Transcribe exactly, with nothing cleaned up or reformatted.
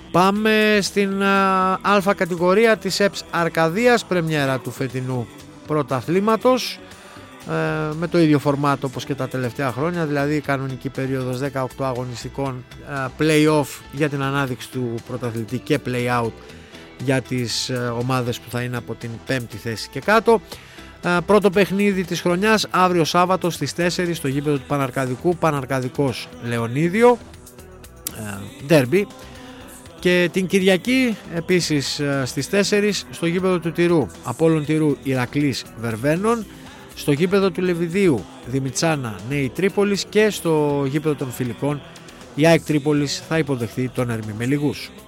Πάμε στην α κατηγορία της ΕΠΣ Αρκαδίας, πρεμιέρα του φετινού πρωταθλήματος, ε, με το ίδιο φορμάτο όπως και τα τελευταία χρόνια, δηλαδή η κανονική περίοδος δεκαοκτώ αγωνιστικών, ε, play-off για την ανάδειξη του πρωταθλητή και play-out για τις ε, ομάδες που θα είναι από την πέμπτη θέση και κάτω. Ε, πρώτο παιχνίδι της χρονιάς αύριο Σάββατο στις τέσσερις στο γήπεδο του Παναρκαδικού, Παναρκαδικός Λεωνίδιο, ντέρμπι. Και την Κυριακή επίσης στις τέσσερις στο γήπεδο του Τυρού, Απόλλων Τυρού Ηρακλής Βερβαίνων, στο γήπεδο του Λεβιδίου Δημητσάνα Νέη Τρίπολης και στο γήπεδο των Φιλικών η ΑΕΚ Τρίπολης θα υποδεχθεί τον Ερμή Μελιγούς.